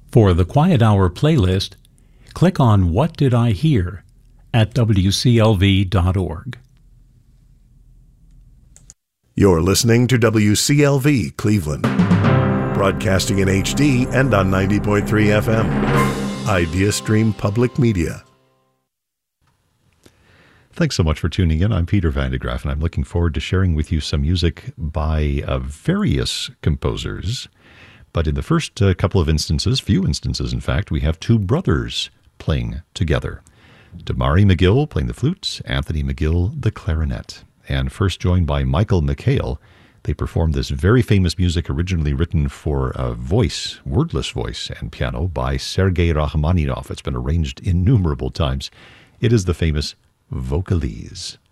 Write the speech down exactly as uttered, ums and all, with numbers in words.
For the Quiet Hour playlist, click on What Did I Hear at W C L V dot org. You're listening to W C L V Cleveland, broadcasting in H D and on ninety point three F M. IdeaStream Public Media. Thanks so much for tuning in. I'm Peter Van de Graaff, and I'm looking forward to sharing with you some music by uh, various composers. But in the first uh, couple of instances, few instances in fact, we have two brothers playing together. Damari McGill playing the flute, Anthony McGill the clarinet. And first joined by Michael McHale, they performed this very famous music originally written for a voice, wordless voice and piano by Sergei Rachmaninoff. It's been arranged innumerable times. It is the famous Vocalese.